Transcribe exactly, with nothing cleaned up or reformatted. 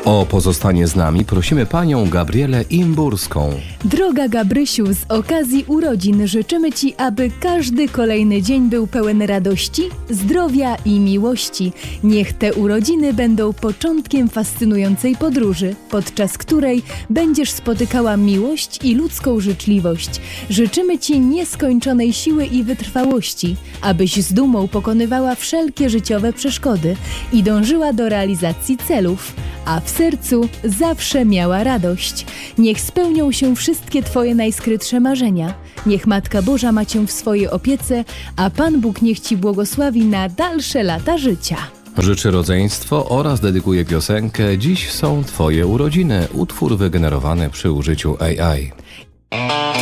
O pozostanie z nami prosimy panią Gabrielę Imburską. Droga Gabrysiu, z okazji urodzin życzymy Ci, aby każdy kolejny dzień był pełen radości, zdrowia i miłości. Niech te urodziny będą początkiem fascynującej podróży, podczas której będziesz spotykała miłość i ludzką życzliwość. Życzymy Ci nieskończonej siły i wytrwałości, abyś z dumą pokonywała wszelkie życiowe przeszkody i dążyła do realizacji celów, a w sercu zawsze miała radość. Niech spełnią się wszystkie Twoje najskrytsze marzenia. Niech Matka Boża ma Cię w swojej opiece, a Pan Bóg niech Ci błogosławi na dalsze lata życia. Życzy rodzeństwo oraz dedykuje piosenkę Dziś są Twoje urodziny, utwór wygenerowany przy użyciu A I.